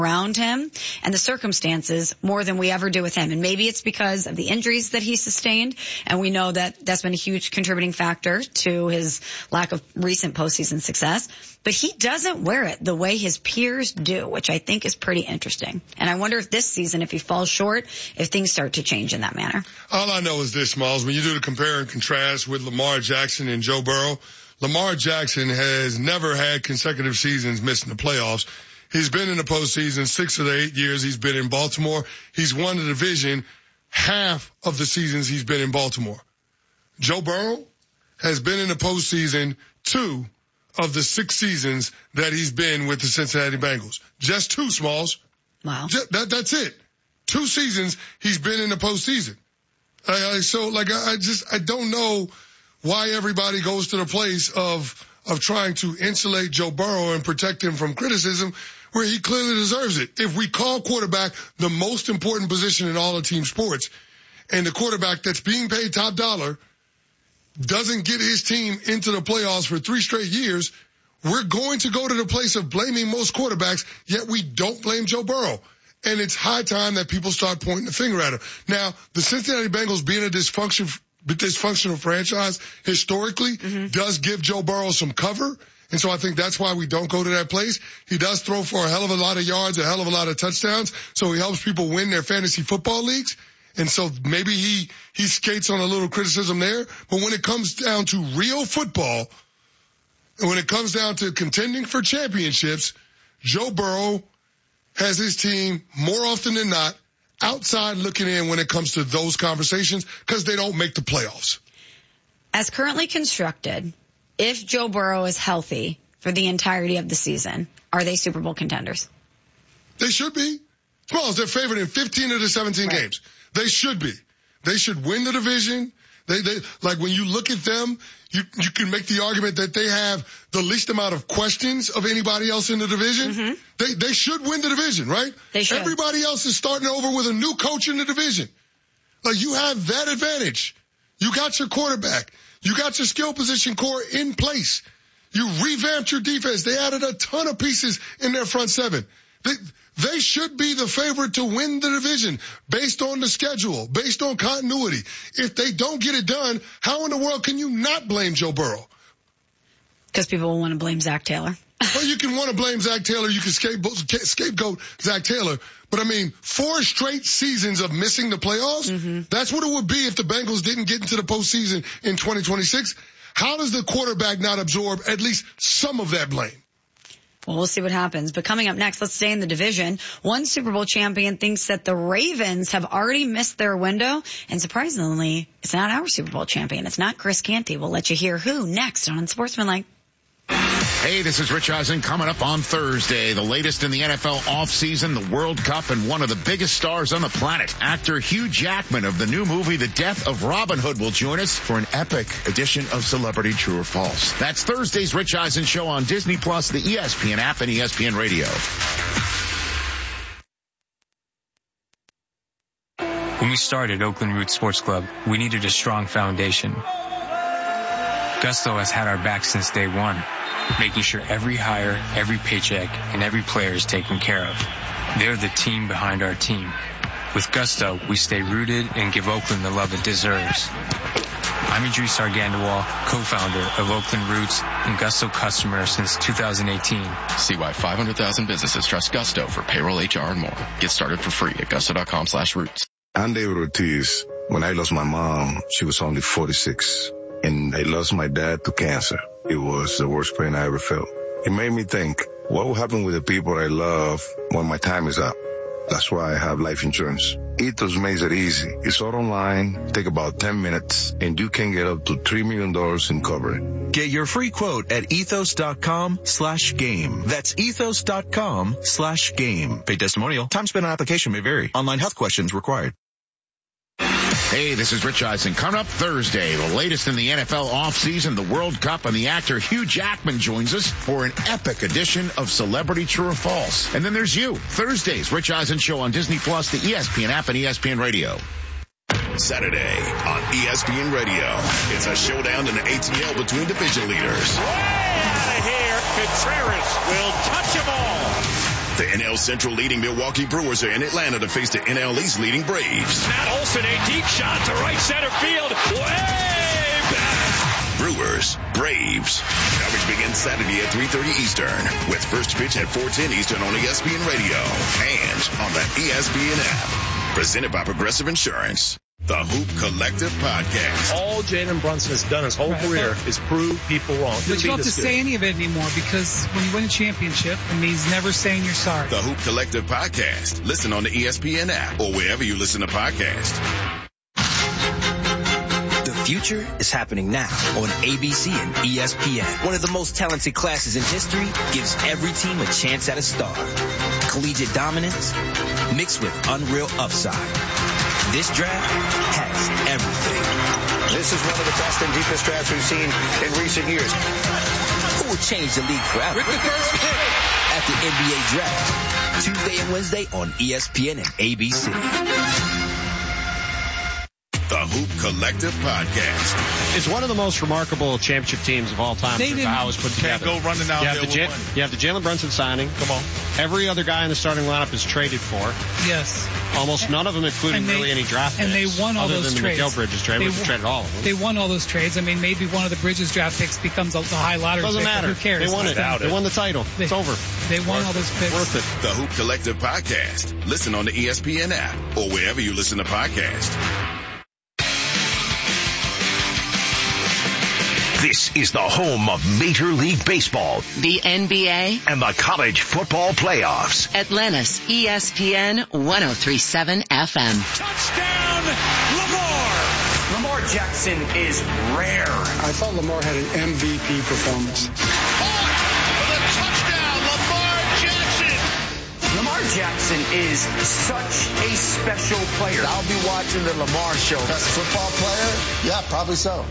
around him and the circumstances more than we ever do with him. And maybe it's because of the injuries that he sustained. And we know that that's been a huge contributing factor to his lack of recent postseason success. But he doesn't wear it the way his peers do, which I think is pretty interesting. And I wonder if this season, if he falls short, if things start to change in that manner. All I know is this, Smalls. When you do the compare and contrast with Lamar Jackson and Joe Burrow, Lamar Jackson has never had consecutive seasons missing the playoffs. He's been in the postseason 6 of the 8 years he's been in Baltimore. He's won the division half of the seasons he's been in Baltimore. Joe Burrow has been in the postseason 2 of the 6 seasons that he's been with the Cincinnati Bengals. Just 2, Smalls. Wow. That's it. 2 seasons he's been in the postseason. I don't know why everybody goes to the place of trying to insulate Joe Burrow and protect him from criticism where he clearly deserves it. If we call quarterback the most important position in all of team sports, and the quarterback that's being paid top dollar doesn't get his team into the playoffs for 3 straight years, we're going to go to the place of blaming most quarterbacks, yet we don't blame Joe Burrow. And it's high time that people start pointing the finger at him. Now, the Cincinnati Bengals being a dysfunctional franchise historically does give Joe Burrow some cover. And so I think that's why we don't go to that place. He does throw for a hell of a lot of yards, a hell of a lot of touchdowns. So he helps people win their fantasy football leagues. And so maybe he skates on a little criticism there. But when it comes down to real football, and when it comes down to contending for championships, Joe Burrow has his team more often than not outside looking in when it comes to those conversations because they don't make the playoffs. As currently constructed, if Joe Burrow is healthy for the entirety of the season, are they Super Bowl contenders? They should be. Well, they're favored in 15 of the 17 games. They should be. They should win the division. They like when you look at them, you can make the argument that they have the least amount of questions of anybody else in the division. They should win the division, right? They should. Everybody else is starting over with a new coach in the division. Like you have that advantage. You got your quarterback. You got your skill position core in place. You revamped your defense. They added a ton of pieces in their front seven. They should be the favorite to win the division based on the schedule, based on continuity. If they don't get it done, how in the world can you not blame Joe Burrow? Because people will want to blame Zach Taylor. Well, you can want to blame Zach Taylor. You can scapegoat Zach Taylor. But, I mean, 4 straight seasons of missing the playoffs, that's what it would be if the Bengals didn't get into the postseason in 2026. How does the quarterback not absorb at least some of that blame? Well, we'll see what happens. But coming up next, let's stay in the division. One Super Bowl champion thinks that the Ravens have already missed their window. And surprisingly, it's not our Super Bowl champion. It's not Chris Canty. We'll let you hear who next on Unsportsmanlike. Hey, this is Rich Eisen. Coming up on Thursday, the latest in the NFL offseason, the World Cup, and one of the biggest stars on the planet. Actor Hugh Jackman of the new movie The Death of Robin Hood will join us for an epic edition of Celebrity True or False. That's Thursday's Rich Eisen Show on Disney+, the ESPN app, and ESPN Radio. When we started Oakland Roots Sports Club, we needed a strong foundation. Gusto has had our back since day one, making sure every hire, every paycheck, and every player is taken care of. They're the team behind our team. With Gusto, we stay rooted and give Oakland the love it deserves. I'm Idris Argandawal, co-founder of Oakland Roots and Gusto customer since 2018. See why 500,000 businesses trust Gusto for payroll, HR, and more. Get started for free at gusto.com/roots. I'm David Ortiz. When I lost my mom, she was only 46. And I lost my dad to cancer. It was the worst pain I ever felt. It made me think, what will happen with the people I love when my time is up? That's why I have life insurance. Ethos makes it easy. It's all online, take about 10 minutes, and you can get up to $3 million in coverage. Get your free quote at ethos.com/game. That's ethos.com/game. Paid testimonial. Time spent on application may vary. Online health questions required. Hey, this is Rich Eisen. Coming up Thursday, the latest in the NFL offseason, the World Cup, and the actor Hugh Jackman joins us for an epic edition of Celebrity True or False. And then there's you, Thursday's Rich Eisen Show on Disney+, the ESPN app, and ESPN Radio. Saturday on ESPN Radio, it's a showdown in the ATL between division leaders. Way out of here, Contreras will touch them all. The NL Central leading Milwaukee Brewers are in Atlanta to face the NL East leading Braves. Matt Olson, a deep shot to right center field. Way back. Brewers, Braves. Coverage begins Saturday at 3:30 Eastern with first pitch at 4:10 Eastern on ESPN Radio and on the ESPN app. Presented by Progressive Insurance. The Hoop Collective Podcast. All Jalen Brunson has done his whole career is prove people wrong. But you don't have to say any of it anymore because when you win a championship, it means never saying you're sorry. The Hoop Collective Podcast. Listen on the ESPN app or wherever you listen to podcasts. The future is happening now on ABC and ESPN. One of the most talented classes in history gives every team a chance at a star. Collegiate dominance mixed with unreal upside. This draft has everything. This is one of the best and deepest drafts we've seen in recent years. Who will change the league forever? With the first pick at the NBA Draft, Tuesday and Wednesday on ESPN and ABC. The Hoop Collective Podcast. It's one of the most remarkable championship teams of all time. How it was put together. Can't go running down there with money. You have the Jalen Brunson signing. Come on. Every other guy in the starting lineup is traded for. Yes. Almost none of them, including really any draft picks. And they won all those trades. Other than the Mikal Bridges trade, which traded all of them. They won all those trades. I mean, maybe one of the Bridges draft picks becomes a high lottery Doesn't pick. matter. Who cares? They won it. They won the title. It's over. They won all those picks. Worth it. The Hoop Collective Podcast. Listen on the ESPN app or wherever you listen to podcasts. This is the home of Major League Baseball, the NBA, and the college football playoffs. Atlanta's ESPN 103.7 FM. Touchdown, Lamar! Lamar Jackson is rare. I thought Lamar had an MVP performance. For the touchdown, Lamar Jackson! Lamar Jackson is such a special player. I'll be watching the Lamar show. Best football player? Yeah, probably so.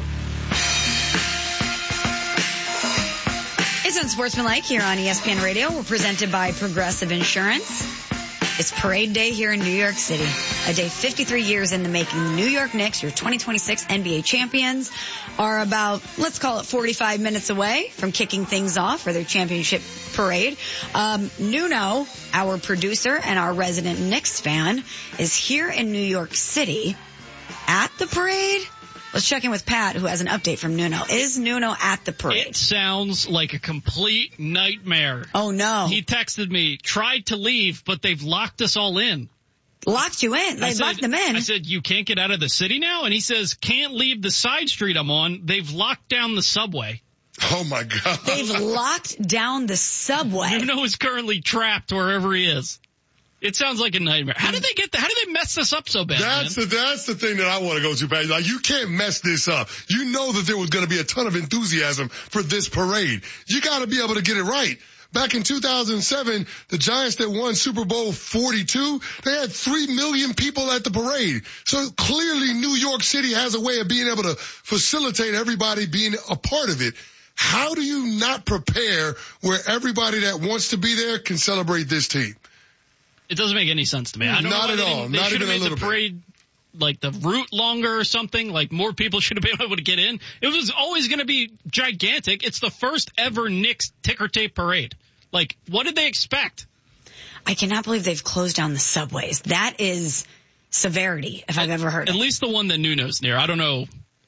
It's Unsportsmanlike here on ESPN Radio. We're presented by Progressive Insurance. It's Parade Day here in New York City. A day 53 years in the making. The New York Knicks, your 2026 NBA champions, are about, let's call it 45 minutes away from kicking things off for their championship parade. Nuno, our producer and our resident Knicks fan, is here in New York City at the parade. Let's check in with Pat, who has an update from Nuno. Is Nuno at the parade? It sounds like a complete nightmare. Oh, no. He texted me, tried to leave, but they've locked us all in. Locked you in? They locked them in? I said, you can't get out of the city now? And he says, can't leave the side street I'm on. They've locked down the subway. Oh, my God. They've locked down the subway. Nuno is currently trapped wherever he is. It sounds like a nightmare. How did they get that? How did they mess this up so bad? That's the thing that I want to go to, Pat. Like, you can't mess this up. You know that there was going to be a ton of enthusiasm for this parade. You got to be able to get it right. Back in 2007, the Giants that won Super Bowl 42, they had 3 million people at the parade. So clearly New York City has a way of being able to facilitate everybody being a part of it. How do you not prepare where everybody that wants to be there can celebrate this team? It doesn't make any sense to me. I don't Not know at all. They should have made the parade like the route longer or something. Like more people should have been able to get in. It was always going to be gigantic. It's the first ever Knicks ticker tape parade. Like, what did they expect? I cannot believe they've closed down the subways. That is severity, if I've ever heard it. At least the one that Nuno's near. I don't know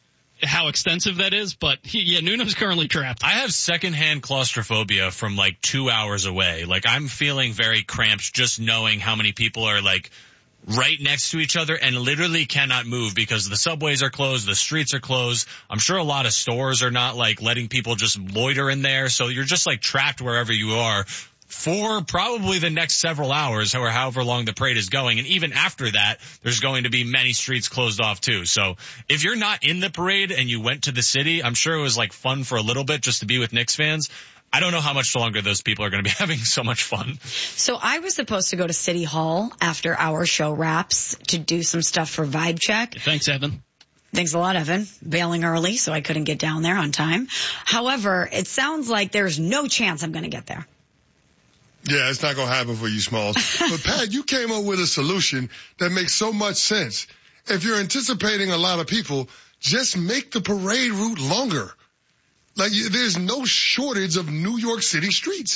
how extensive that is, but Nuno's currently trapped. I have secondhand claustrophobia from like 2 hours away. Like, I'm feeling very cramped just knowing how many people are like right next to each other and literally cannot move because the subways are closed, the streets are closed. I'm sure a lot of stores are not like letting people just loiter in there. So you're just like trapped wherever you are for probably the next several hours or however long the parade is going. And even after that, there's going to be many streets closed off too. So if you're not in the parade and you went to the city, I'm sure it was like fun for a little bit just to be with Knicks fans. I don't know how much longer those people are going to be having so much fun. So I was supposed to go to City Hall after our show wraps to do some stuff for Vibe Check. Thanks, Evan. Thanks a lot, Evan. Bailing early, so I couldn't get down there on time. However, it sounds like there's no chance I'm going to get there. Yeah, it's not going to happen for you, Smalls. But, Pat, you came up with a solution that makes so much sense. If you're anticipating a lot of people, just make the parade route longer. Like, there's no shortage of New York City streets.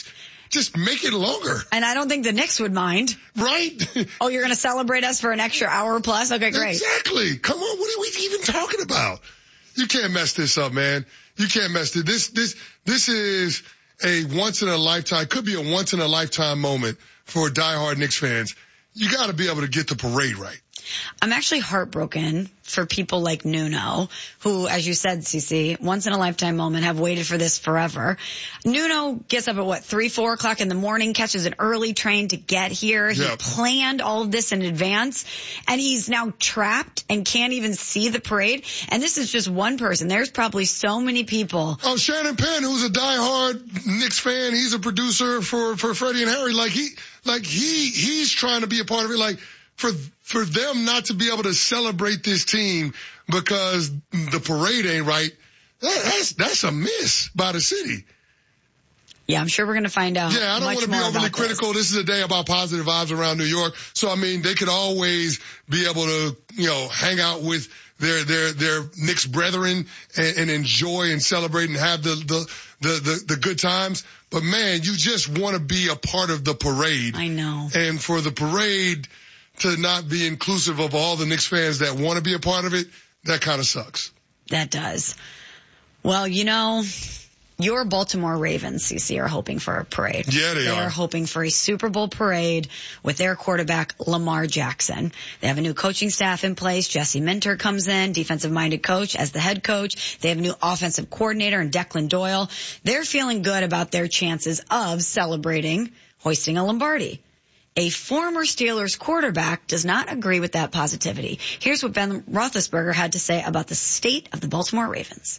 Just make it longer. And I don't think the Knicks would mind. Right? Oh, you're going to celebrate us for an extra hour plus? Okay, great. Exactly. Come on, what are we even talking about? You can't mess this up, man. You can't mess this. This is a once-in-a-lifetime, could be a once-in-a-lifetime moment for diehard Knicks fans. You got to be able to get the parade right. I'm actually heartbroken for people like Nuno, who, as you said, CC, once in a lifetime moment, have waited for this forever. Nuno gets up at 3, 4 o'clock in the morning, catches an early train to get here. He planned all of this in advance, and he's now trapped and can't even see the parade. And this is just one person. There's probably so many people. Oh, Shannon Penn, who's a diehard Knicks fan, he's a producer for Freddie and Harry. He's trying to be a part of it. Like, for them not to be able to celebrate this team because the parade ain't right, that's a miss by the city. Yeah, I'm sure we're going to find out. Yeah, I don't want to be overly critical. This is a day about positive vibes around New York. So, I mean, they could always be able to, hang out with their Knicks brethren and enjoy and celebrate and have the good times. But man, you just want to be a part of the parade. I know. And for the parade to not be inclusive of all the Knicks fans that want to be a part of it, that kind of sucks. That does. Well, your Baltimore Ravens, CC, are hoping for a parade. Yeah, they are. They are hoping for a Super Bowl parade with their quarterback, Lamar Jackson. They have a new coaching staff in place. Jesse Minter comes in, defensive-minded coach, as the head coach. They have a new offensive coordinator in Declan Doyle. They're feeling good about their chances of celebrating hoisting a Lombardi. A former Steelers quarterback does not agree with that positivity. Here's what Ben Roethlisberger had to say about the state of the Baltimore Ravens.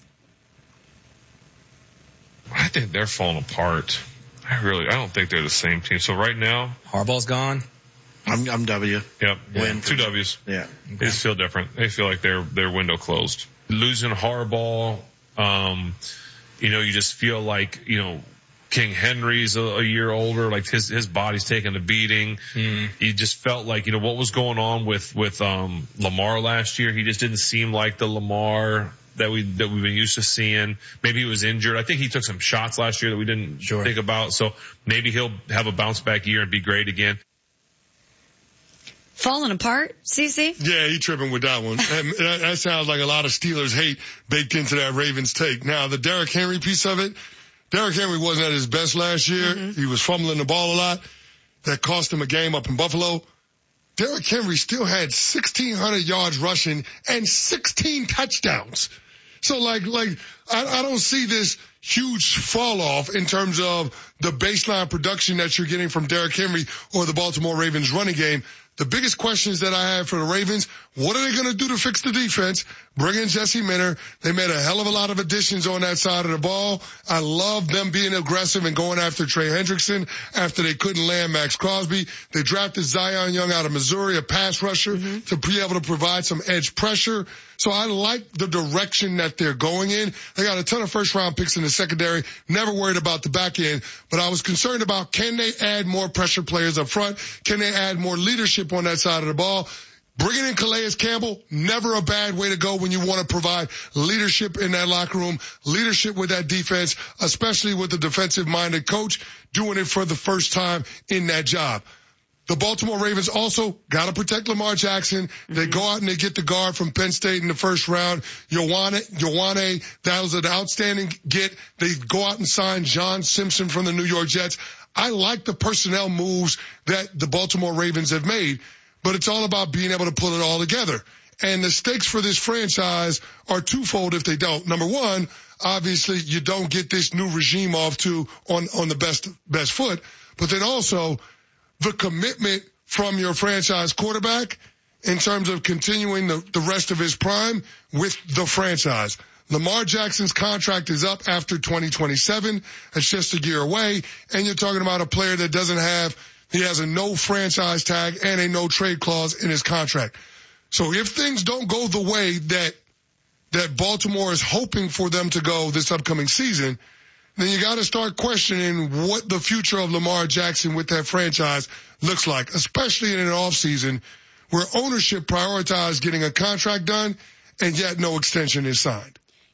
I think they're falling apart. I don't think they're the same team. So right now, Harbaugh's gone. I'm W. Yep. Win. 2 W's. Yeah. Okay. They just feel different. They feel like their window closed. Losing Harbaugh, you just feel like, King Henry's a year older, like his body's taking a beating. He just felt like, what was going on with Lamar last year. He just didn't seem like the Lamar that we've been used to seeing. Maybe he was injured. I think he took some shots last year that we didn't think about. So maybe he'll have a bounce back year and be great again. Falling apart, CC? Yeah, he tripping with that one. That sounds like a lot of Steelers hate baked into that Ravens take. Now, the Derrick Henry piece of it, Derrick Henry wasn't at his best last year. He was fumbling the ball a lot. That cost him a game up in Buffalo. Derrick Henry still had 1,600 yards rushing and 16 touchdowns. So I don't see this huge fall off in terms of the baseline production that you're getting from Derrick Henry or the Baltimore Ravens running game. The biggest questions that I have for the Ravens, what are they going to do to fix the defense? Bring in Jesse Minter. They made a hell of a lot of additions on that side of the ball. I love them being aggressive and going after Trey Hendrickson after they couldn't land Max Crosby. They drafted Zion Young out of Missouri, a pass rusher, to be able to provide some edge pressure. So I like the direction that they're going in. They got a ton of first-round picks in the secondary. Never worried about the back end. But I was concerned about, can they add more pressure players up front? Can they add more leadership on that side of the ball? Bringing in Calais Campbell, never a bad way to go when you want to provide leadership in that locker room, leadership with that defense, especially with the defensive-minded coach doing it for the first time in that job. The Baltimore Ravens also got to protect Lamar Jackson. They go out and they get the guard from Penn State in the first round. Yowane, that was an outstanding get. They go out and sign John Simpson from the New York Jets. I like the personnel moves that the Baltimore Ravens have made, but it's all about being able to pull it all together. And the stakes for this franchise are twofold if they don't. Number one, obviously you don't get this new regime off on the best foot, but then also the commitment from your franchise quarterback in terms of continuing the rest of his prime with the franchise. Lamar Jackson's contract is up after 2027. That's just a year away. And you're talking about a player that he has a no franchise tag and a no trade clause in his contract. So if things don't go the way that Baltimore is hoping for them to go this upcoming season, then you got to start questioning what the future of Lamar Jackson with that franchise looks like, especially in an offseason where ownership prioritized getting a contract done and yet no extension is signed.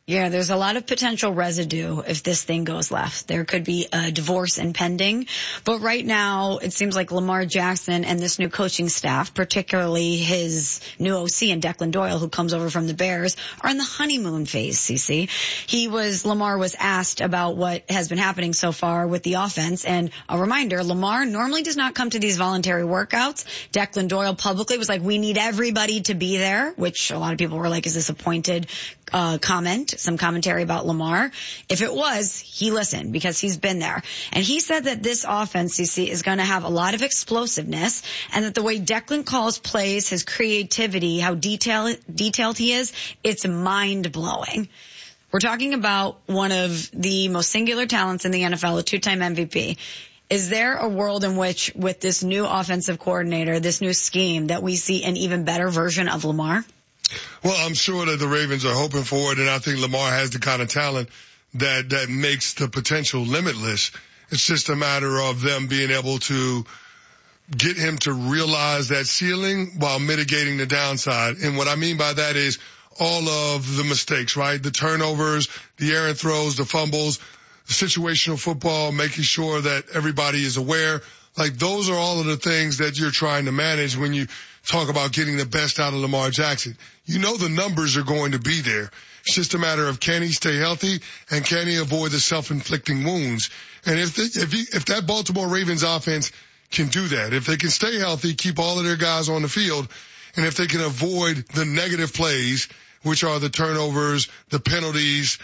Yeah, there's a lot of potential residue if this thing goes left. There could be a divorce impending. But right now, it seems like Lamar Jackson and this new coaching staff, particularly his new OC and Declan Doyle, who comes over from the Bears, are in the honeymoon phase, CC. Lamar was asked about what has been happening so far with the offense. And a reminder, Lamar normally does not come to these voluntary workouts. Declan Doyle publicly was like, we need everybody to be there, which a lot of people were like, is this a pointed comment? Some commentary about Lamar. If it was, he listened because he's been there. And he said that this offense, CC, is going to have a lot of explosiveness and that the way Declan calls plays, his creativity, how detailed he is, it's mind-blowing. We're talking about one of the most singular talents in the NFL, a 2-time MVP. Is there a world in which, with this new offensive coordinator, this new scheme, that we see an even better version of Lamar? Well, I'm sure that the Ravens are hoping for it, and I think Lamar has the kind of talent that makes the potential limitless. It's just a matter of them being able to get him to realize that ceiling while mitigating the downside. And what I mean by that is all of the mistakes, right? The turnovers, the errant throws, the fumbles, the situational football, making sure that everybody is aware. Like, those are all of the things that you're trying to manage when you talk about getting the best out of Lamar Jackson. You know the numbers are going to be there. It's just a matter of, can he stay healthy and can he avoid the self-inflicting wounds? And if that Baltimore Ravens offense can do that, if they can stay healthy, keep all of their guys on the field, and if they can avoid the negative plays, which are the turnovers, the penalties,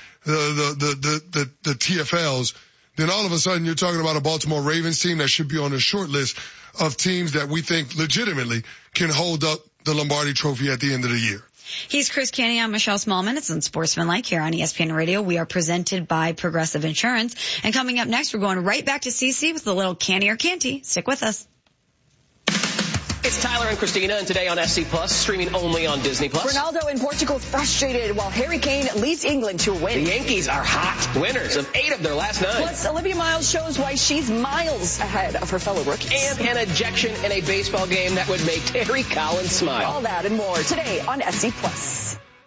the TFLs, then all of a sudden you're talking about a Baltimore Ravens team that should be on the short list of teams that we think legitimately can hold up the Lombardi Trophy at the end of the year. He's Chris Canty. I'm Michelle Smallman. It's Unsportsmanlike here on ESPN Radio. We are presented by Progressive Insurance. And coming up next, we're going right back to CC with a little Canty or Canty. Stick with us. It's Tyler and Christina, and today on SC Plus, streaming only on Disney Plus. Ronaldo in Portugal frustrated while Harry Kane leads England to a win. The Yankees are hot, winners of 8 of their last 9. Plus, Olivia Miles shows why she's miles ahead of her fellow rookies. And an ejection in a baseball game that would make Terry Collins smile. All that and more today on SC Plus.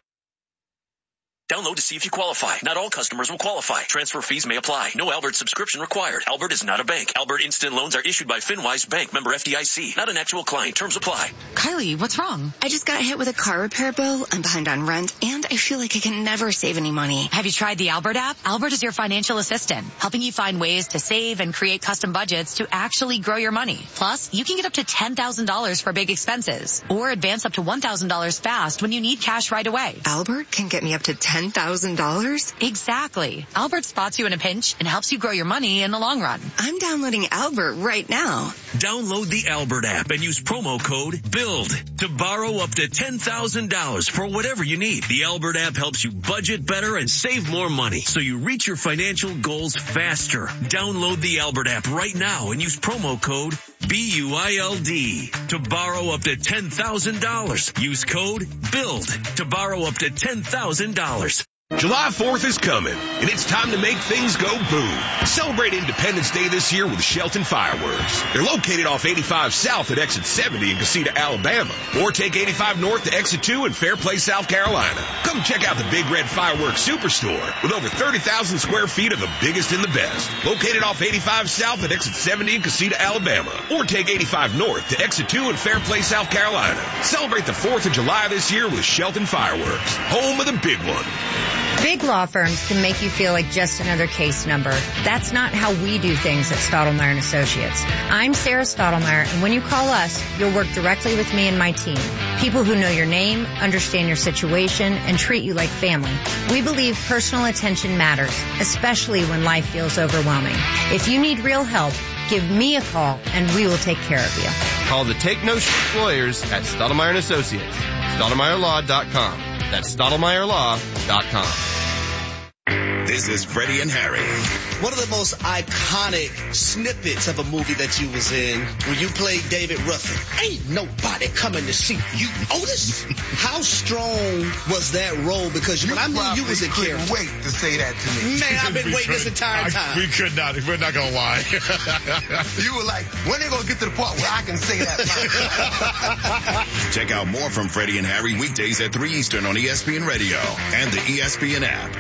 Download to see if you qualify. Not all customers will qualify. Transfer fees may apply. No Albert subscription required. Albert is not a bank. Albert Instant Loans are issued by FinWise Bank, member FDIC. Not an actual client. Terms apply. Kylie, what's wrong? I just got hit with a car repair bill. I'm behind on rent, and I feel like I can never save any money. Have you tried the Albert app? Albert is your financial assistant, helping you find ways to save and create custom budgets to actually grow your money. Plus, you can get up to $10,000 for big expenses, or advance up to $1,000 fast when you need cash right away. Albert can get me up to $10,000? Exactly. Albert spots you in a pinch and helps you grow your money in the long run. I'm downloading Albert right now. Download the Albert app and use promo code BUILD to borrow up to $10,000 for whatever you need. The Albert app helps you budget better and save more money so you reach your financial goals faster. Download the Albert app right now and use promo code BUILD to borrow up to $10,000. Use code BUILD to borrow up to $10,000. July 4th is coming, and it's time to make things go boom. Celebrate Independence Day this year with Shelton Fireworks. They're located off 85 South at Exit 70 in Casita, Alabama. Or take 85 North to Exit 2 in Fairplay, South Carolina. Come check out the Big Red Fireworks Superstore with over 30,000 square feet of the biggest and the best. Located off 85 South at Exit 70 in Casita, Alabama. Or take 85 North to Exit 2 in Fairplay, South Carolina. Celebrate the 4th of July this year with Shelton Fireworks, home of the big one. Big law firms can make you feel like just another case number. That's not how we do things at Stottlemyre & Associates. I'm Sarah Stottlemyre, and when you call us, you'll work directly with me and my team. People who know your name, understand your situation, and treat you like family. We believe personal attention matters, especially when life feels overwhelming. If you need real help, give me a call, and we will take care of you. Call the Take No Shit Lawyers at Stottlemyre & Associates. StottlemyreLaw.com. That's StottlemyreLaw.com. This is Freddie and Harry. One of the most iconic snippets of a movie that you was in when you played David Ruffin. Ain't nobody coming to see you, Otis. How strong was that role? Because when I knew you was a character. Couldn't wait to say that to me. Man, I've been waiting this entire time. We could not. We're not going to lie. You were like, when they going to get to the part where I can say that line? Check out more from Freddie and Harry weekdays at 3 Eastern on ESPN Radio and the ESPN app.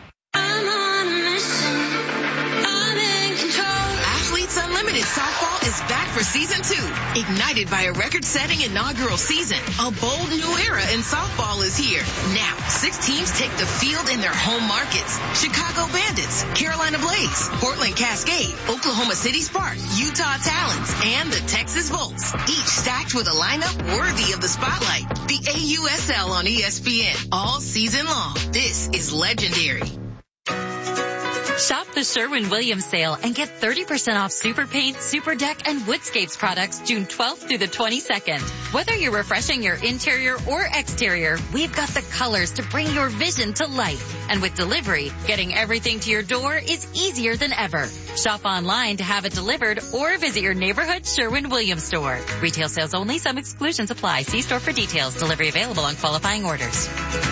Athletes Unlimited Softball is back for season 2. Ignited by a record-setting inaugural season, a bold new era in softball is here. Now, 6 teams take the field in their home markets. Chicago Bandits, Carolina Blaze, Portland Cascade, Oklahoma City Spark, Utah Talons, and the Texas Volts. Each stacked with a lineup worthy of the spotlight. The AUSL on ESPN all season long. This is legendary. Shop the Sherwin-Williams sale and get 30% off Super Paint, Super Deck, and Woodscapes products June 12th through the 22nd. Whether you're refreshing your interior or exterior, we've got the colors to bring your vision to life. And with delivery, getting everything to your door is easier than ever. Shop online to have it delivered or visit your neighborhood Sherwin-Williams store. Retail sales only. Some exclusions apply. See store for details. Delivery available on qualifying orders.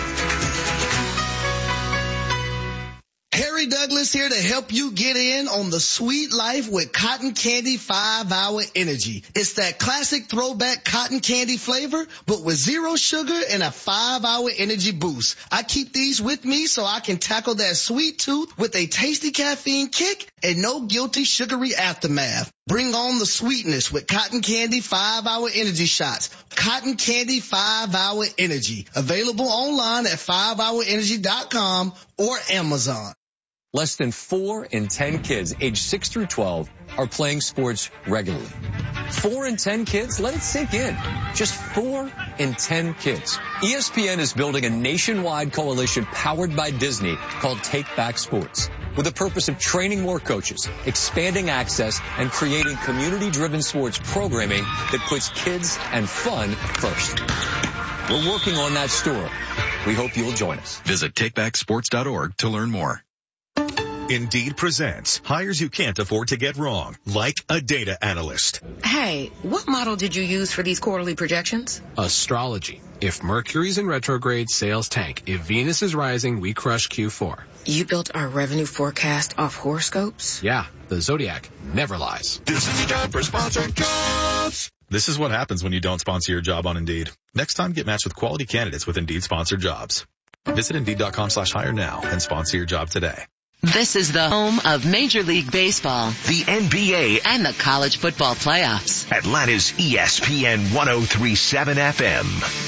Harry Douglas here to help you get in on the sweet life with Cotton Candy 5-Hour Energy. It's that classic throwback cotton candy flavor, but with 0 sugar and a 5-hour energy boost. I keep these with me so I can tackle that sweet tooth with a tasty caffeine kick and no guilty sugary aftermath. Bring on the sweetness with Cotton Candy 5-Hour Energy Shots. Cotton Candy 5-Hour Energy. Available online at 5hourenergy.com or Amazon. Less than 4 in 10 kids aged 6 through 12 are playing sports regularly. 4 in 10 kids? Let it sink in. Just 4 in 10 kids. ESPN is building a nationwide coalition powered by Disney called Take Back Sports, with the purpose of training more coaches, expanding access, and creating community-driven sports programming that puts kids and fun first. We're working on that story. We hope you'll join us. Visit takebacksports.org to learn more. Indeed presents hires you can't afford to get wrong, like a data analyst. Hey, what model did you use for these quarterly projections? Astrology. If Mercury's in retrograde, sales tank. If Venus is rising, we crush Q4. You built our revenue forecast off horoscopes? Yeah, the Zodiac never lies. This is time for sponsored jobs. This is what happens when you don't sponsor your job on Indeed. Next time, get matched with quality candidates with Indeed sponsored jobs. Visit Indeed.com/hire now and sponsor your job today. This is the home of Major League Baseball, the NBA, and the college football playoffs. Atlanta's ESPN 1037 FM.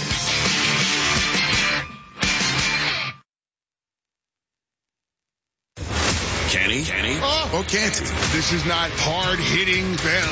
Kenny? Or can't he? This is not hard-hitting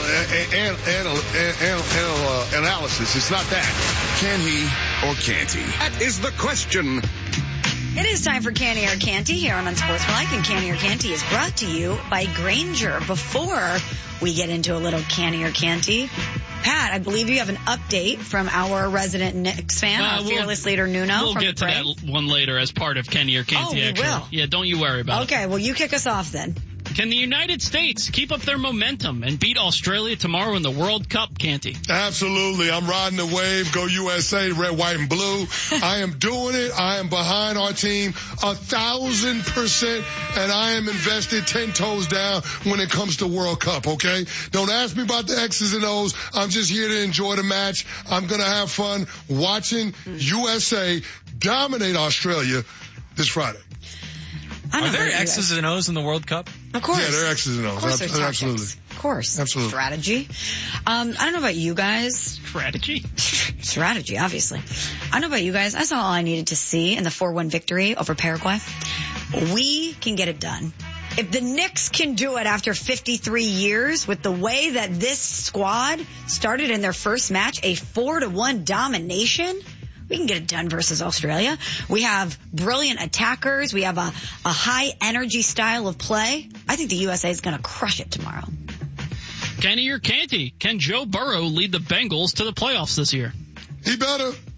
analysis. It's not that. Can he or can't he? That is the question. It is time for Canny or Canty here on Unsportsmanlike, and Canny or Canty is brought to you by Grainger. Before we get into a little Canny or Canty, Pat, I believe you have an update from our resident Knicks fan, our fearless leader Nuno. We'll get to that one later as part of Kenny or Canty. Oh, we will. Yeah, don't you worry about it. Okay, well, you kick us off then. Can the United States keep up their momentum and beat Australia tomorrow in the World Cup, Canty? Absolutely. I'm riding the wave. Go USA, red, white, and blue. I am doing it. I am behind our team 1,000%, and I am invested 10 toes down when it comes to World Cup, okay? Don't ask me about the X's and O's. I'm just here to enjoy the match. I'm going to have fun watching USA dominate Australia this Friday. Are there X's and O's in the World Cup? Of course. Yeah, there are X's and O's. Of course there's absolutely. Of course. Absolutely. Strategy. I don't know about you guys. Strategy? Strategy, obviously. I don't know about you guys. I saw all I needed to see in the 4-1 victory over Paraguay. We can get it done. If the Knicks can do it after 53 years with the way that this squad started in their first match, a 4-1 domination, we can get it done versus Australia. We have brilliant attackers. We have a high energy style of play. I think the USA is going to crush it tomorrow. Kenny or Canty, can Joe Burrow lead the Bengals to the playoffs this year? He better.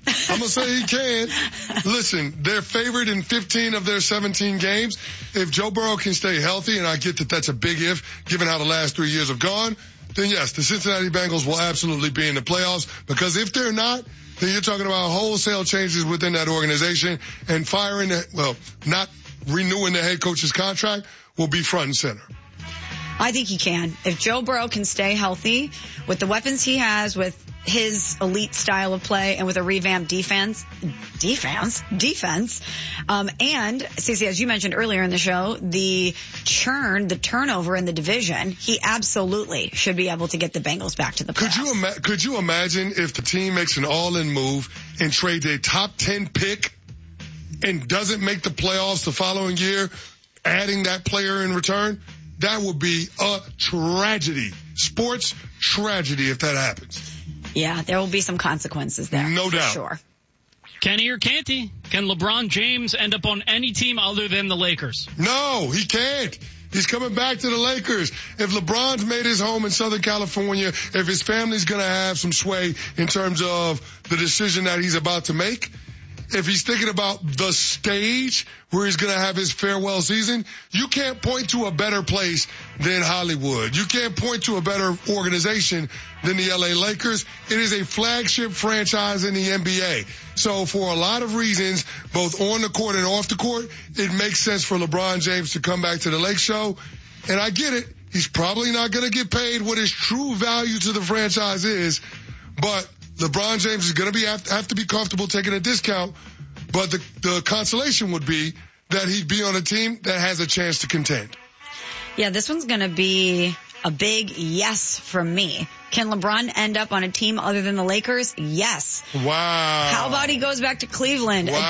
I'm going to say he can. Listen, they're favored in 15 of their 17 games. If Joe Burrow can stay healthy, and I get that that's a big if, given how the last 3 years have gone, then yes, the Cincinnati Bengals will absolutely be in the playoffs. Because if they're not, then you're talking about wholesale changes within that organization, and not renewing the head coach's contract will be front and center. I think he can. If Joe Burrow can stay healthy with the weapons he has, with his elite style of play, and with a revamped defense, and Stacey, as you mentioned earlier in the show, the turnover in the division, he absolutely should be able to get the Bengals back to the playoffs. Could you imagine if the team makes an all-in move and trades a top 10 pick and doesn't make the playoffs the following year, adding that player in return? That would be a tragedy. Sports tragedy if that happens. Yeah, there will be some consequences there. No doubt. Sure. Kenny or Canty? Can LeBron James end up on any team other than the Lakers? No, he can't. He's coming back to the Lakers. If LeBron's made his home in Southern California, if his family's going to have some sway in terms of the decision that he's about to make, if he's thinking about the stage where he's going to have his farewell season, you can't point to a better place than Hollywood. You can't point to a better organization than the LA Lakers. It is a flagship franchise in the NBA. So for a lot of reasons, both on the court and off the court, it makes sense for LeBron James to come back to the Lake Show. And I get it. He's probably not going to get paid what his true value to the franchise is, but LeBron James is going to have to be comfortable taking a discount, but the consolation would be that he'd be on a team that has a chance to contend. Yeah, this one's going to be a big yes from me. Can LeBron end up on a team other than the Lakers? Yes. Wow. How about he goes back to Cleveland, a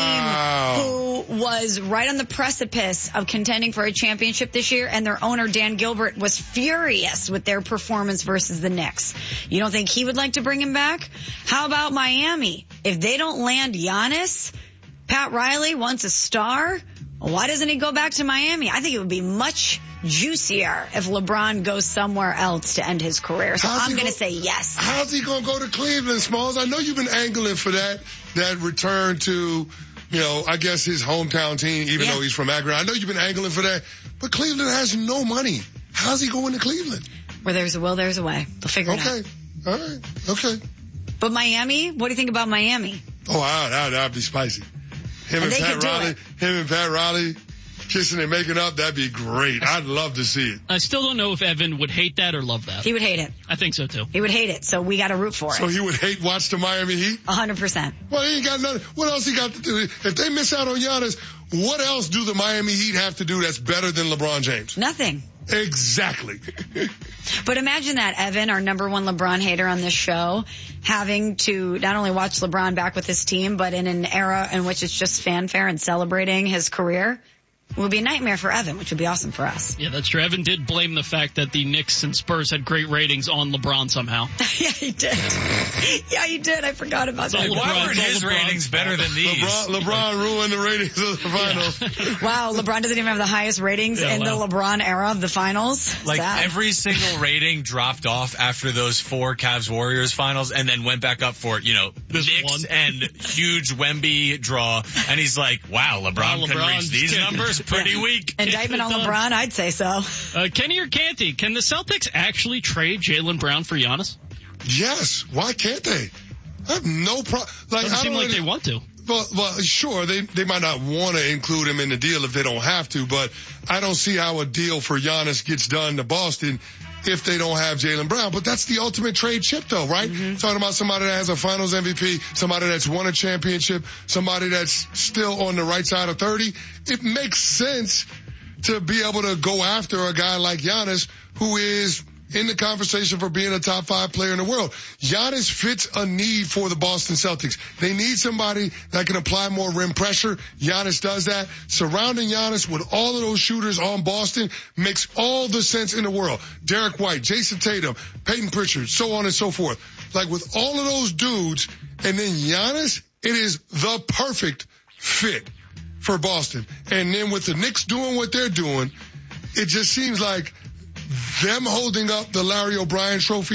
team who was right on the precipice of contending for a championship this year, and their owner, Dan Gilbert, was furious with their performance versus the Knicks. You don't think he would like to bring him back? How about Miami? If they don't land Giannis, Pat Riley wants a star. Why doesn't he go back to Miami? I think it would be much juicier if LeBron goes somewhere else to end his career. So I'm going to say yes. How's he going to go to Cleveland, Smalls? I know you've been angling for that return to, I guess his hometown team, even though he's from Akron. I know you've been angling for that, but Cleveland has no money. How's he going to Cleveland? Where there's a will, there's a way. They'll figure it out. Okay. All right. Okay. But Miami, what do you think about Miami? Oh, that'd be spicy. Him and Pat Riley kissing and making up, that'd be great. I'd love to see it. I still don't know if Evan would hate that or love that. He would hate it. I think so too. He would hate it, so we got to root for it. So he would watch the Miami Heat? 100%. Well, he ain't got nothing. What else he got to do? If they miss out on Giannis, what else do the Miami Heat have to do that's better than LeBron James? Nothing. Exactly. But imagine that, Evan, our number one LeBron hater on this show, having to not only watch LeBron back with his team, but in an era in which it's just fanfare and celebrating his career. It would be a nightmare for Evan, which would be awesome for us. Yeah, that's true. Evan did blame the fact that the Knicks and Spurs had great ratings on LeBron somehow. Yeah, he did. Yeah, he did. I forgot about that. Why were his ratings better than these? LeBron ruined the ratings of the finals. Yeah. Wow, LeBron doesn't even have the highest ratings in the LeBron era of the finals. Like Sad. Every single rating dropped off after those 4 Cavs-Warriors finals and then went back up for, Knicks and huge Wemby draw. And he's like, wow, LeBron can reach these numbers? Pretty weak. Indictment on LeBron, I'd say so. Kenny or Canty, can the Celtics actually trade Jaylen Brown for Giannis? Yes. Why can't they? I have no problem. Doesn't seem like they want to. Well, sure, they might not want to include him in the deal if they don't have to, but I don't see how a deal for Giannis gets done to Boston if they don't have Jaylen Brown. But that's the ultimate trade chip, though, right? Mm-hmm. Talking about somebody that has a finals MVP, somebody that's won a championship, somebody that's still on the right side of 30. It makes sense to be able to go after a guy like Giannis, who is in the conversation for being a top 5 player in the world. Giannis fits a need for the Boston Celtics. They need somebody that can apply more rim pressure. Giannis does that. Surrounding Giannis with all of those shooters on Boston makes all the sense in the world. Derek White, Jason Tatum, Peyton Pritchard, so on and so forth. Like with all of those dudes and then Giannis, it is the perfect fit for Boston. And then with the Knicks doing what they're doing, it just seems like them holding up the Larry O'Brien trophy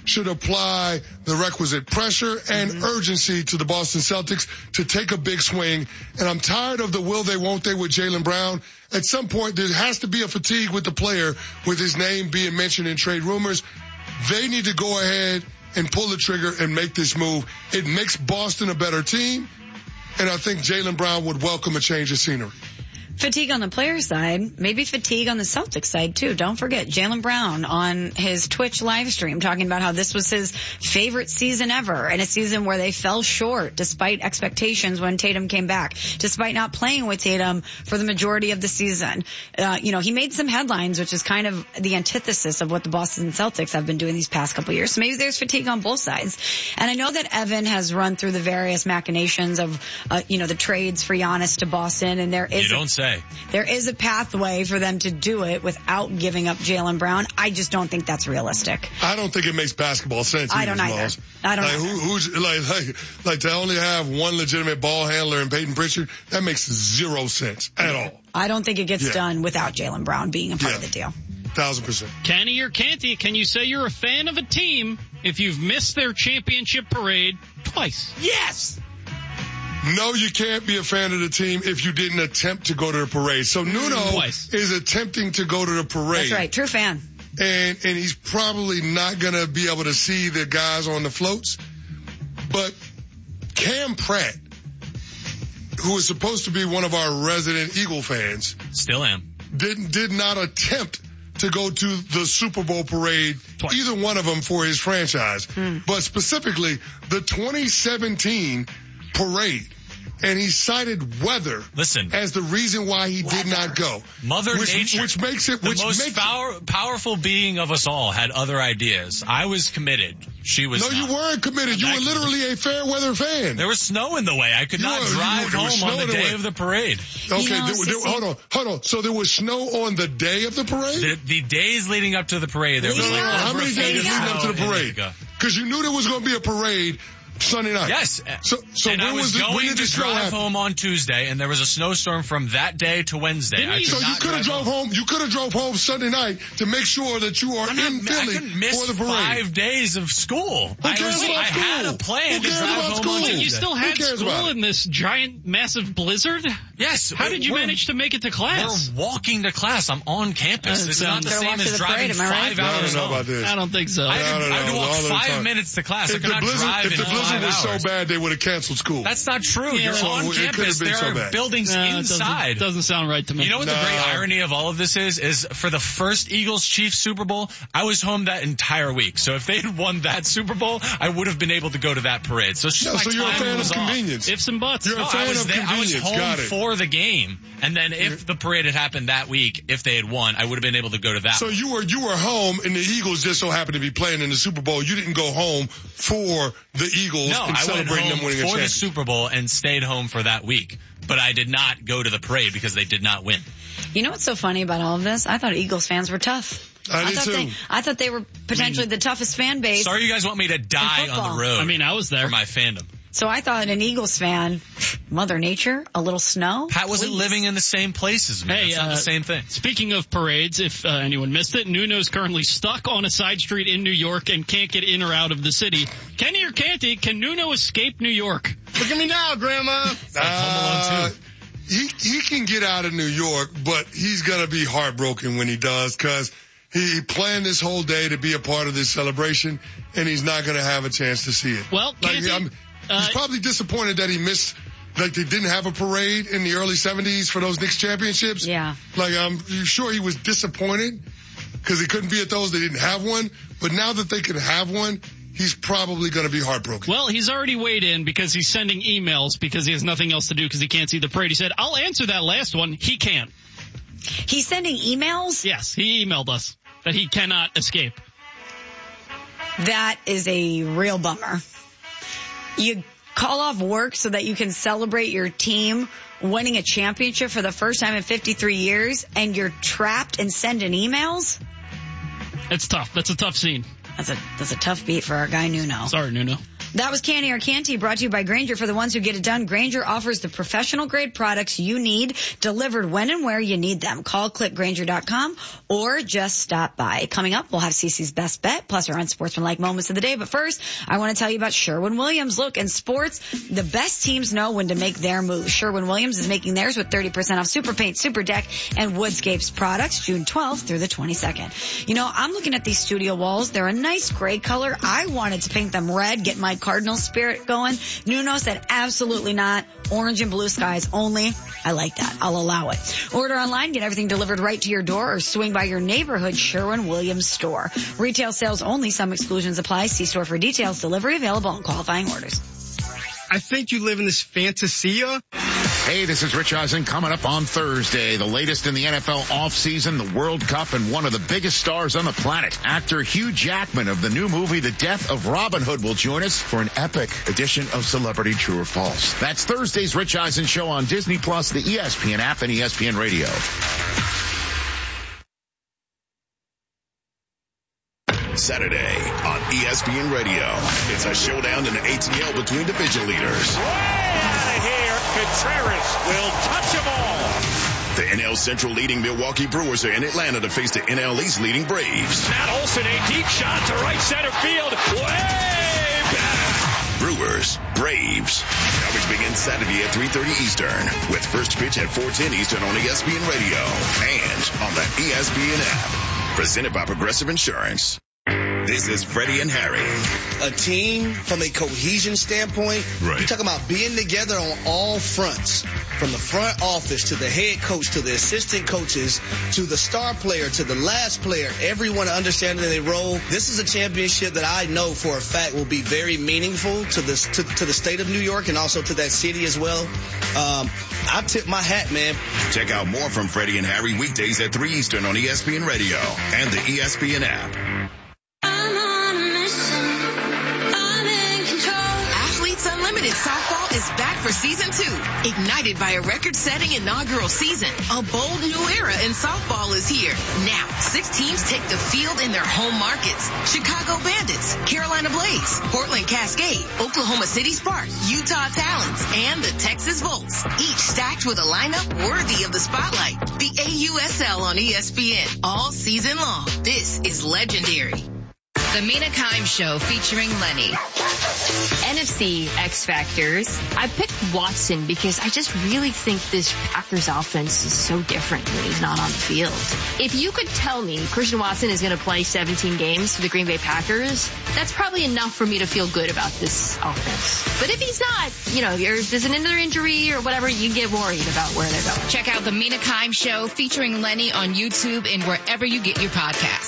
should apply the requisite pressure and urgency to the Boston Celtics to take a big swing. And I'm tired of the will they, won't they with Jaylen Brown. At some point, there has to be a fatigue with the player with his name being mentioned in trade rumors. They need to go ahead and pull the trigger and make this move. It makes Boston a better team, and I think Jaylen Brown would welcome a change of scenery. Fatigue on the player side, maybe fatigue on the Celtics side too. Don't forget Jaylen Brown on his Twitch live stream talking about how this was his favorite season ever, and a season where they fell short despite expectations when Tatum came back, despite not playing with Tatum for the majority of the season. He made some headlines, which is kind of the antithesis of what the Boston Celtics have been doing these past couple of years. So maybe there's fatigue on both sides. And I know that Evan has run through the various machinations of, the trades for Giannis to Boston, and there is You don't say. There is a pathway for them to do it without giving up Jaylen Brown. I just don't think that's realistic. I don't think it makes basketball sense. I don't either. I don't either. Who's to only have one legitimate ball handler in Peyton Pritchard? That makes zero sense at all. I don't think it gets done without Jaylen Brown being a part of the deal. 1,000%. Kenny or Canty, can you say you're a fan of a team if you've missed their championship parade twice? Yes! No, you can't be a fan of the team if you didn't attempt to go to the parade. So Nuno is attempting to go to the parade. That's right, true fan. And he's probably not going to be able to see the guys on the floats. But Cam Pratt, who is supposed to be one of our resident Eagle fans, still am, did not attempt to go to the Super Bowl parade, either one of them for his franchise. But specifically, the 2017 parade. And he cited weather as the reason why he did not go. Mother Nature. Which makes it... The most powerful being of us all had other ideas. I was committed. She was not. No, you weren't committed. You were literally a fair weather fan. There was snow in the way. I could not drive home on the day of the parade. Okay, hold on. So there was snow on the day of the parade? The days leading up to the parade. There was how many days leading up to the parade? Because you knew there was going to be a parade Sunday night. Yes. So and I was going to drive home on Tuesday, and there was a snowstorm from that day to Wednesday. So you could have drove home. You could have drove home Sunday night to make sure that you are in Philly for the parade. 5 days of school. Who cares about school? I had a plan to drive home on Tuesday. You still had school in this giant, massive blizzard? Yes. How did you manage to make it to class? We're walking to class. I'm on campus. It's not the same as driving 5 hours home. I don't think so. I had to walk 5 minutes to class. I could not drive in 5 hours. If the blizzard was so bad, they would have canceled school. That's not true. Yeah, You're on campus. There are buildings inside. Doesn't sound right to me. You know what the great irony of all of this is for the first Eagles-Chiefs Super Bowl, I was home that entire week. So if they had won that Super Bowl, I would have been able to go to that parade. So, so you're a fan of convenience. Ifs and buts. You're a fan of convenience. I was home for the game. And then if the parade had happened that week, if they had won, I would have been able to go to that. So you were home, and the Eagles just so happened to be playing in the Super Bowl. You didn't go home for the Eagles and celebrating them winning a championship. For the Super Bowl and stayed home for that week. But I did not go to the parade because they did not win. You know what's so funny about all of this? I thought Eagles fans were tough. I did too. I thought they were potentially the toughest fan base. Sorry you guys want me to die on the road. I mean, I was there. For my fandom. So I thought an Eagles fan, Mother Nature, a little snow. Pat wasn't living in the same place as me. Hey, it's not the same thing. Speaking of parades, if anyone missed it, Nuno's currently stuck on a side street in New York and can't get in or out of the city. Kenny or Canty, can Nuno escape New York? Look at me now, Grandma. Home Alone 2. He can get out of New York, but he's going to be heartbroken when he does because he planned this whole day to be a part of this celebration, and he's not going to have a chance to see it. Well, he's probably disappointed that he missed, like they didn't have a parade in the early 70s for those Knicks championships. Yeah. Like I'm sure he was disappointed because he couldn't be at those. They didn't have one. But now that they can have one, he's probably going to be heartbroken. Well, he's already weighed in because he's sending emails because he has nothing else to do because he can't see the parade. He said, I'll answer that last one. He can't. He's sending emails? Yes, he emailed us that he cannot escape. That is a real bummer. You call off work so that you can celebrate your team winning a championship for the first time in 53 years, and you're trapped and sending emails? It's tough. That's a tough scene. That's a tough beat for our guy Nuno. Sorry, Nuno. That was Candy or Canty, brought to you by Grainger. For the ones who get it done, Grainger offers the professional grade products you need delivered when and where you need them. Call clickgrainger.com or just stop by. Coming up, we'll have CeCe's best bet plus our unsportsmanlike moments of the day. But first, I want to tell you about Sherwin-Williams. Look, in sports, the best teams know when to make their move. Sherwin-Williams is making theirs with 30% off Super Paint, Super Deck, and Woodscapes products June 12th through the 22nd. You know, I'm looking at these studio walls. They're a nice gray color. I wanted to paint them red, get my Cardinal spirit going. Nuno said absolutely not. Orange and blue skies only. I like that. I'll allow it. Order online, get everything delivered right to your door, or swing by your neighborhood Sherwin-Williams store. Retail sales only. Some exclusions apply. See store for details. Delivery available on qualifying orders. I think you live in this fantasia. Hey, this is Rich Eisen. Coming up on Thursday, the latest in the NFL offseason, the World Cup, and one of the biggest stars on the planet. Actor Hugh Jackman of the new movie The Death of Robin Hood will join us for an epic edition of Celebrity True or False. That's Thursday's Rich Eisen Show on Disney+, the ESPN app, and ESPN Radio. Saturday on ESPN Radio. It's a showdown in the ATL between division leaders. Way out of here. Contreras will touch them all. The NL Central leading Milwaukee Brewers are in Atlanta to face the NL East leading Braves. Matt Olson, a deep shot to right center field. Way back. Brewers, Braves. Coverage begins Saturday at 3:30 Eastern with first pitch at 4:10 Eastern on ESPN Radio and on the ESPN app. Presented by Progressive Insurance. This is Freddie and Harry. A team from a cohesion standpoint, right. You're talking about being together on all fronts, from the front office to the head coach to the assistant coaches to the star player to the last player, everyone understanding their role. This is a championship that I know for a fact will be very meaningful to the state of New York and also to that city as well. I tip my hat, man. Check out more from Freddie and Harry weekdays at 3 Eastern on ESPN Radio and the ESPN app. Unlimited Softball is back for season 2. Ignited by a record-setting inaugural season, a bold new era in softball is here. Now, 6 teams take the field in their home markets. Chicago Bandits, Carolina Blaze, Portland Cascade, Oklahoma City Sparks, Utah Talons, and the Texas Volts. Each stacked with a lineup worthy of the spotlight. The AUSL on ESPN all season long. This is legendary. The Mina Kimes Show featuring Lenny. NFC X Factors. I picked Watson because I just really think this Packers offense is so different when he's not on the field. If you could tell me Christian Watson is going to play 17 games for the Green Bay Packers, that's probably enough for me to feel good about this offense. But if he's not, if there's another injury or whatever, you get worried about where they're going. Check out The Mina Kimes Show featuring Lenny on YouTube and wherever you get your podcasts.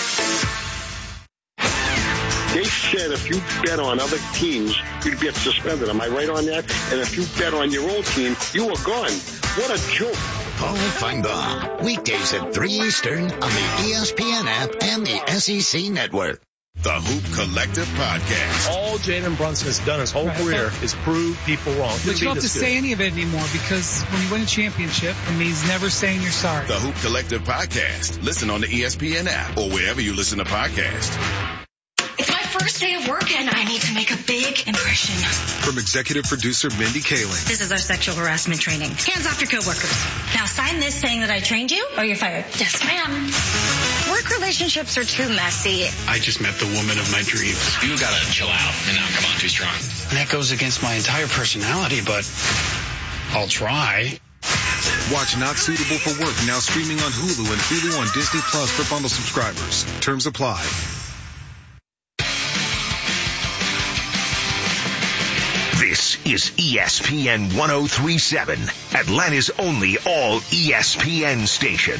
They said if you bet on other teams, you'd get suspended. Am I right on that? And if you bet on your own team, you were gone. What a joke. Paul Feinbaum, weekdays at 3 Eastern on the ESPN app and the SEC Network. The Hoop Collective Podcast. All Jalen Brunson has done his whole career is prove people wrong. But you don't have to say any of it anymore because when you win a championship, it means never saying you're sorry. The Hoop Collective Podcast. Listen on the ESPN app or wherever you listen to podcasts. First day of work and I need to make a big impression. From executive producer Mindy Kaling. This is our sexual harassment training. Hands off your coworkers. Now sign this saying that I trained you or you're fired. Yes, ma'am. Work relationships are too messy. I just met the woman of my dreams. You gotta chill out and not come on too strong. And that goes against my entire personality, but I'll try. Watch Not Suitable for Work now streaming on Hulu and Hulu on Disney Plus for bundle subscribers. Terms apply. This is ESPN 103.7, Atlanta's only all ESPN station.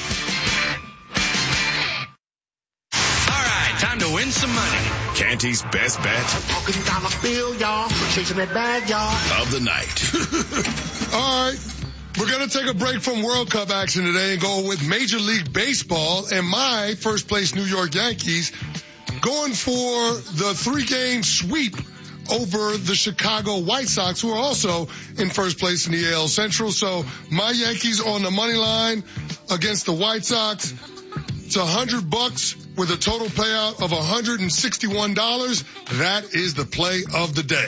All right, time to win some money. Canty's best bet. Walking down the field, y'all. Chasing that bag, y'all. Of the night. All right. We're going to take a break from World Cup action today and go with Major League Baseball and my first place New York Yankees going for the 3-game sweep over the Chicago White Sox, who are also in first place in the AL Central. So my Yankees on the money line against the White Sox. It's $100 with a total payout of $161. That is the play of the day.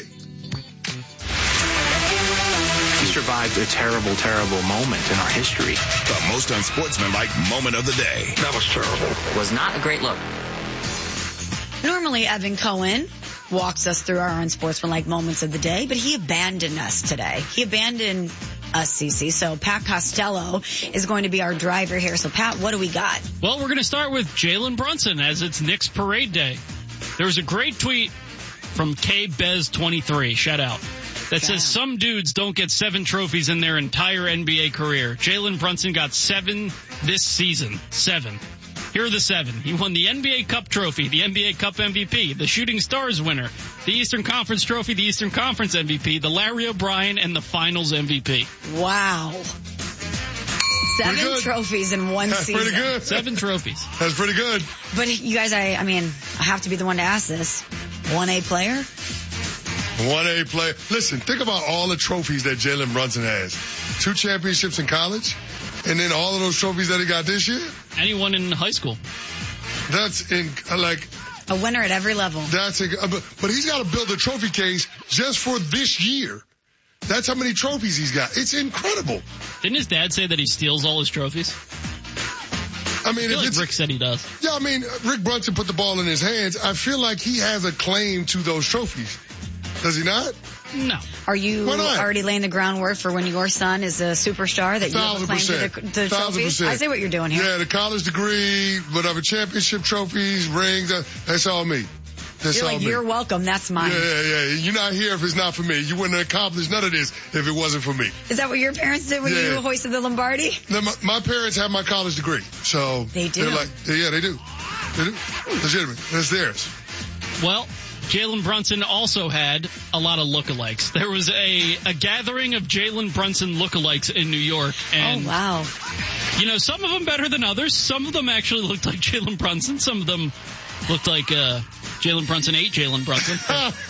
He survived a terrible, terrible moment in our history. The most unsportsmanlike moment of the day. That was terrible. Was not a great look. Normally, Evan Cohen walks us through our unsportsmanlike moments of the day, but he abandoned us today. He abandoned us, Cece. So Pat Costello is going to be our driver here. So Pat, what do we got? Well, we're going to start with Jalen Brunson as it's Knicks Parade Day. There was a great tweet from KBez23, shout out, that says some dudes don't get 7 trophies in their entire NBA career. Jalen Brunson got 7 this season. 7. Here are the 7. He won the NBA Cup trophy, the NBA Cup MVP, the Shooting Stars winner, the Eastern Conference trophy, the Eastern Conference MVP, the Larry O'Brien, and the Finals MVP. Wow. 7 trophies in one season. That's pretty good. 7 trophies. That's pretty good. But you guys, I mean, I have to be the one to ask this. 1A player? 1A player. Listen, think about all the trophies that Jalen Brunson has. 2 championships in college, and then all of those trophies that he got this year. Anyone in high school. That's a winner at every level. But he's got to build a trophy case just for this year. That's how many trophies he's got. It's incredible. Didn't his dad say that he steals all his trophies? I mean, Rick said he does. Yeah, I mean, Rick Brunson put the ball in his hands. I feel like he has a claim to those trophies. Does he not? No. Are you already laying the groundwork for when your son is a superstar that you have a claim to the trophies? I see what you're doing here. Yeah, the college degree, whatever, championship trophies, rings, that's all me. That's all me. You're welcome. That's mine. Yeah. You're not here if it's not for me. You wouldn't have accomplished none of this if it wasn't for me. Is that what your parents did when you hoisted the Lombardi? No, my parents have my college degree. So they do? They do. Legitimate. That's theirs. Well, Jalen Brunson also had a lot of lookalikes. There was a gathering of Jalen Brunson lookalikes in New York. And, oh, wow. You know, some of them better than others. Some of them actually looked like Jalen Brunson. Some of them looked like Jalen Brunson ate Jalen Brunson.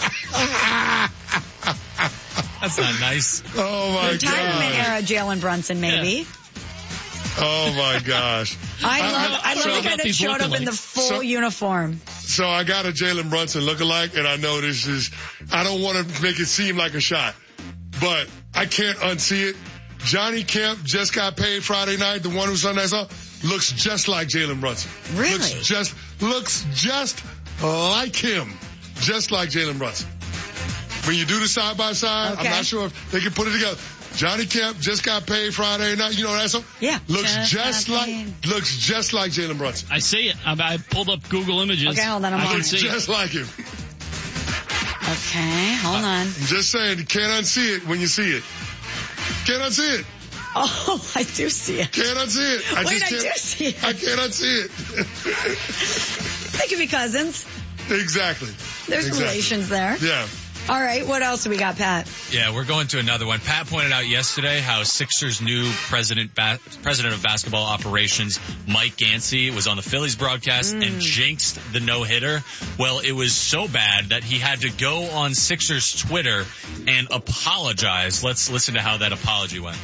That's not nice. Oh, my God. Retirement era Jalen Brunson, maybe. Yeah. Oh, my gosh. I love the guy that showed up in the full uniform. So I got a Jalen Brunson lookalike, and I know I don't want to make it seem like a shot, but I can't unsee it. Johnny Kemp just got paid Friday night, the one who sung that song, looks just like Jalen Brunson. Really? Looks just like him. Just like Jalen Brunson. When you do the side by side, I'm not sure if they can put it together. Johnny Kemp just got paid Friday night. You know that song? Yeah. Looks just like Jalen Brunson. I see it. I pulled up Google Images. Okay, hold on. I can see just like him. Okay, hold on. I'm just saying, you can't unsee it when you see it. Can't unsee it. Oh, I do see it. Can't unsee it. I do see it. I can't unsee it. They could be cousins. Exactly. There's relations there. Yeah. All right, what else do we got, Pat? Yeah, we're going to another one. Pat pointed out yesterday how Sixers' new president of basketball operations, Mike Gansey, was on the Phillies broadcast and jinxed the no-hitter. Well, it was so bad that he had to go on Sixers' Twitter and apologize. Let's listen to how that apology went.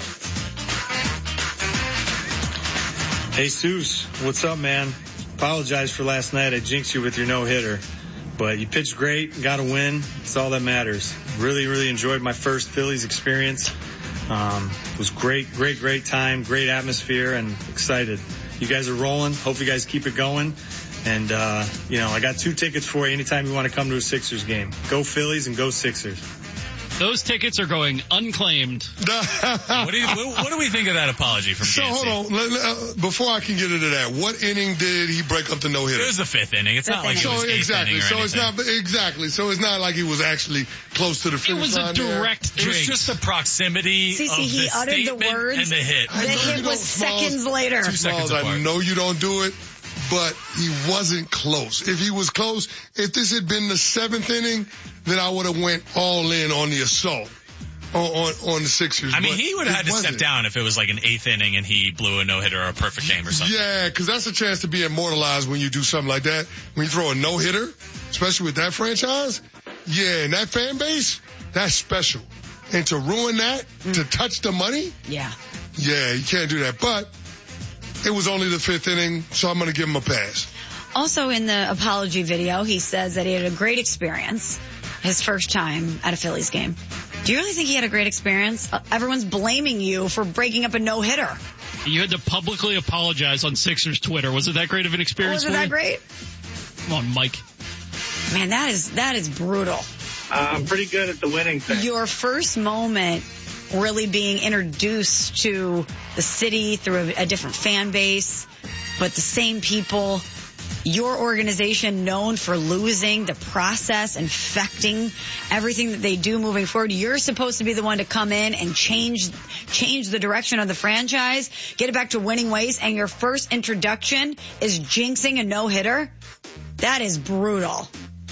Hey, Seuss, what's up, man? Apologize for last night. I jinxed you with your no-hitter. But you pitched great, got a win. It's all that matters. Really, really enjoyed my first Phillies experience. It was great time, great atmosphere, and excited. You guys are rolling. Hope you guys keep it going. And, I got 2 tickets for you anytime you want to come to a Sixers game. Go Phillies and go Sixers. Those tickets are going unclaimed. What do we think of that apology from Gansey? So hold on, before I can get into that, what inning did he break up the no-hitter? It was the 5th inning. It's not like it was 8th inning or anything. So it's not like he was actually close to the finish line. It was a direct It was just the proximity of he the uttered statement the words, and the hit. The hit was seconds later. 2 seconds apart. I know you don't do it, but he wasn't close. If he was close, if this had been the 7th inning, then I would have went all in on the assault on the Sixers. I mean, he would have had to step down if it was like an 8th inning and he blew a no-hitter or a perfect game or something. Yeah, because that's a chance to be immortalized when you do something like that. When you throw a no-hitter, especially with that franchise, and that fan base, that's special. And to ruin that, to touch the money, yeah, you can't do that. But it was only the 5th inning, so I'm going to give him a pass. Also in the apology video, he says that he had a great experience his first time at a Phillies game. Do you really think he had a great experience? Everyone's blaming you for breaking up a no-hitter. You had to publicly apologize on Sixers Twitter. Was it that great of an experience? Was it that great? Come on, Mike. Man, that is brutal. I'm pretty good at the winning thing. Your first moment really being introduced to the city through a different fan base, but the same people. Your organization known for losing, the process infecting everything that they do moving forward. You're supposed to be the one to come in and change the direction of the franchise, get it back to winning ways, and your first introduction is jinxing a no-hitter? That is brutal. All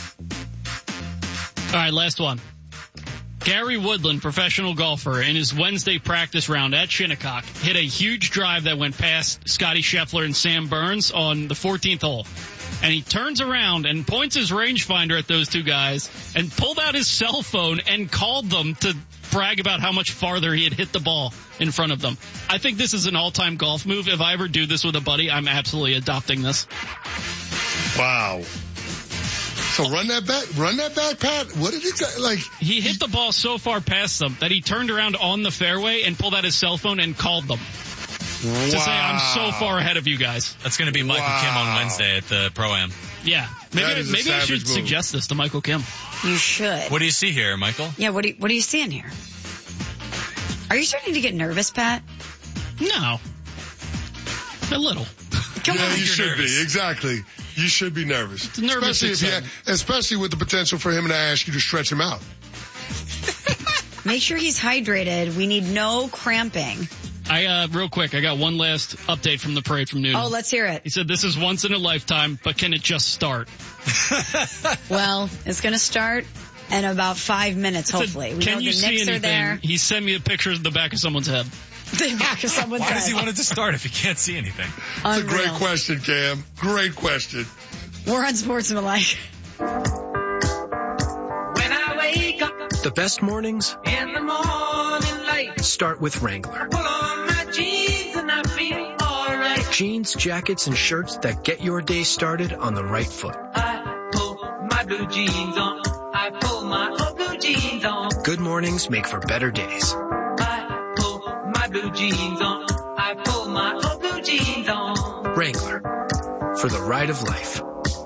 right, last one. Gary Woodland, professional golfer, in his Wednesday practice round at Shinnecock, hit a huge drive that went past Scotty Scheffler and Sam Burns on the 14th hole. And he turns around and points his rangefinder at those two guys and pulled out his cell phone and called them to brag about how much farther he had hit the ball in front of them. I think this is an all-time golf move. If I ever do this with a buddy, I'm absolutely adopting this. Wow. So run that back, Pat. What did he like? He hit the ball so far past them that he turned around on the fairway and pulled out his cell phone and called them. Wow. To say, I'm so far ahead of you guys. That's going to be Michael Kim on Wednesday at the Pro-Am. Yeah. Maybe I should suggest this to Michael Kim. You should. What do you see here, Michael? Yeah, what are you seeing here? Are you starting to get nervous, Pat? No. A little. Come on. You should be. Exactly. You should be nervous. It's nervous, especially with the potential for him to ask you to stretch him out. Make sure he's hydrated. We need no cramping. Real quick, I got one last update from the parade from noon. Oh, let's hear it. He said, this is once in a lifetime, but can it just start? Well, it's going to start in about 5 minutes, hopefully. We know the Knicks are there. He sent me a picture of the back of someone's head. The back of someone's head. Why does he want it to start if he can't see anything? It's a great question, Cam. Great question. We're on Sportsmanlike. When I wake up, the best mornings in the morning light start with Wrangler. Pull on my jeans and I feel alright. Jeans, jackets, and shirts that get your day started on the right foot. I pull my blue jeans on. I pull my old blue jeans on. Good mornings make for better days. I pull my blue jeans on. I pull my old blue jeans on. Wrangler, for the ride of life.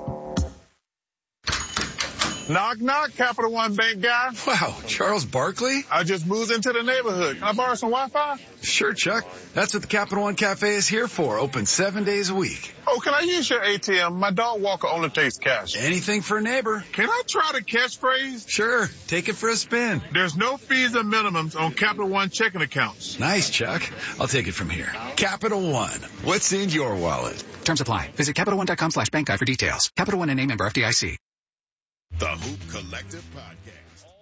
Knock, knock, Capital One Bank guy. Wow, Charles Barkley? I just moved into the neighborhood. Can I borrow some Wi-Fi? Sure, Chuck. That's what the Capital One Cafe is here for. Open 7 days a week. Oh, can I use your ATM? My dog walker only takes cash. Anything for a neighbor. Can I try the catchphrase? Sure. Take it for a spin. There's no fees and minimums on Capital One checking accounts. Nice, Chuck. I'll take it from here. Capital One. What's in your wallet? Terms apply. Visit CapitalOne.com/bank guide for details. Capital One and a member FDIC. The Hoop Collective Podcast.